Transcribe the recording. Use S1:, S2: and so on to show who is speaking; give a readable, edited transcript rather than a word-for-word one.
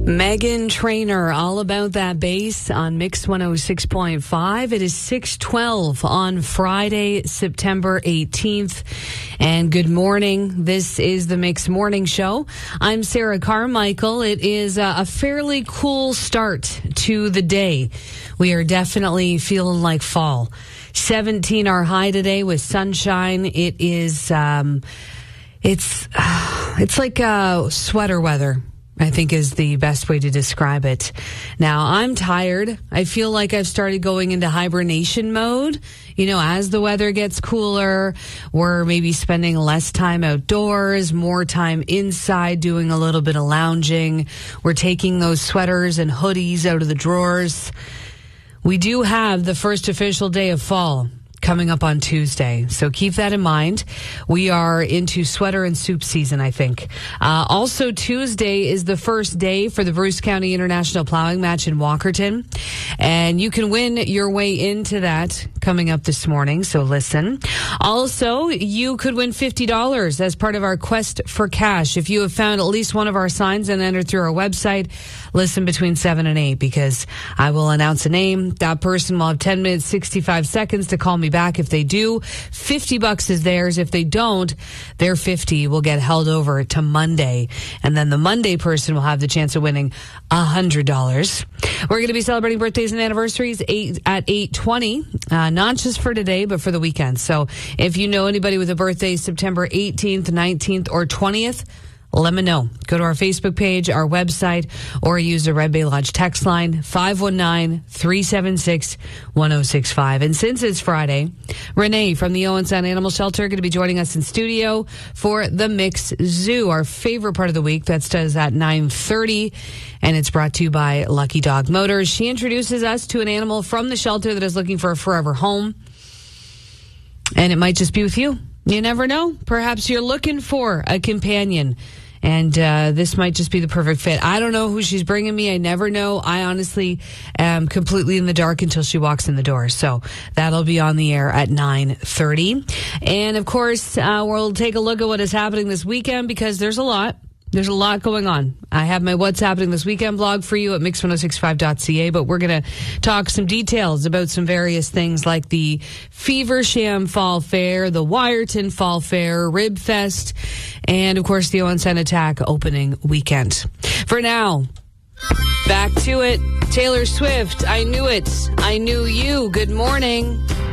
S1: Meghan Trainor, all about that bass on Mix 106.5. It is 6:12 on Friday, September 18th. And good morning. This is the Mix Morning Show. I'm Sarah Carmichael. It is a fairly cool start to the day. We are definitely feeling like fall. 17 our high today with sunshine. It is, it's like sweater weather, I think is the best way to describe it. Now, I'm tired. I feel like I've started going into hibernation mode. You know, as the weather gets cooler, we're maybe spending less time outdoors, more time inside doing a little bit of lounging. We're taking those sweaters and hoodies out of the drawers. We do have the first official day of fall coming up on Tuesday, so keep that in mind. We are into sweater and soup season, I think. Also, Tuesday is the first day for the Bruce County International Plowing Match in Walkerton, and you can win your way into that coming up this morning, so listen. Also, you could win $50 as part of our Quest for Cash. If you have found at least one of our signs and entered through our website, listen between 7 and 8, because I will announce a name. That person will have 10 minutes, 65 seconds to call me back. If they do, $50 is theirs. If they don't, their 50 will get held over to Monday. And then the Monday person will have the chance of winning $100. We're going to be celebrating birthdays and anniversaries at 8:20, not just for today, but for the weekend. So if you know anybody with a birthday September 18th, 19th, or 20th, let me know. Go to our Facebook page, our website, or use the Red Bay Lodge text line, 519-376-1065. And since it's Friday, Renee from the Owen Sound Animal Shelter going to be joining us in studio for the Mix Zoo, our favorite part of the week. That starts at 9:30, and it's brought to you by Lucky Dog Motors. She introduces us to an animal from the shelter that is looking for a forever home, and it might just be with you. You never know. Perhaps you're looking for a companion, and this might just be the perfect fit. I don't know who she's bringing me. I never know. I honestly am completely in the dark until she walks in the door. So that'll be on the air at 9:30. And, of course, we'll take a look at what is happening this weekend, because there's a lot. There's a lot going on. I have my What's Happening This Weekend blog for you at mix1065.ca, but we're going to talk some details about some various things like the Feversham Fall Fair, the Wyerton Fall Fair, Rib Fest, and, of course, the Owen Sound Attack opening weekend. For now, back to it. Taylor Swift, I Knew It. I Knew You. Good morning.